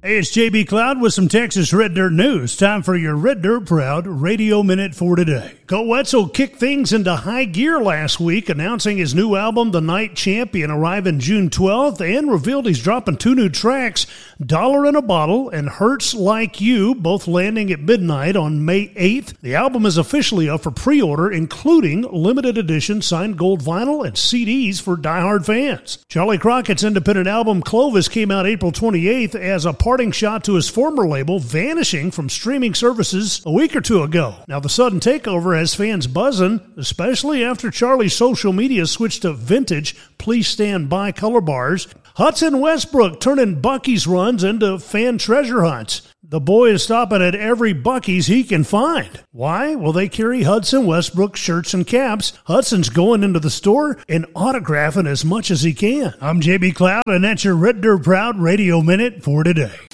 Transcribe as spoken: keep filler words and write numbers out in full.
Hey, it's J B Cloud with some Texas Red Dirt news. Time for your Red Dirt Proud Radio Minute for today. Colt Wetzel kicked things into high gear last week, announcing his new album, The Night Champion, arriving June twelfth, and revealed he's dropping two new tracks, Dollar in a Bottle and Hurts Like You, both landing at midnight on May eighth. The album is officially up for pre-order, including limited edition signed gold vinyl and C Ds for diehard fans. Charlie Crockett's independent album, Clovis, came out April twenty-eighth as a parting shot to his former label, vanishing from streaming services a week or two ago. Now, the sudden takeover has fans buzzing, especially after Charlie's social media switched to vintage Please Stand By color bars. Hudson Westbrook turning Buc-ee's runs into fan treasure hunts. The boy is stopping at every Buc-ee's he can find. Why? Well, they carry Hudson Westbrook shirts and caps. Hudson's going into the store and autographing as much as he can. I'm J B Cloud, and that's your Red Dirt Proud Radio Minute for today.